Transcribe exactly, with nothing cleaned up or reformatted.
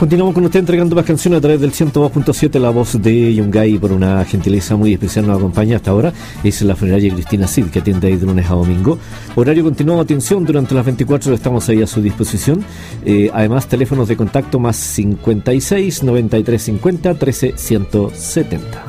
Continuamos con usted entregando más canciones a través del ciento dos punto siete. La voz de Yungay, por una gentileza muy especial, nos acompaña hasta ahora. Es la funeraria Cristina Cid, que atiende ahí de lunes a domingo. Horario continuado, atención, durante las veinticuatro estamos ahí a su disposición. Eh, además, teléfonos de contacto más cincuenta y seis, noventa y tres cincuenta, trece ciento setenta.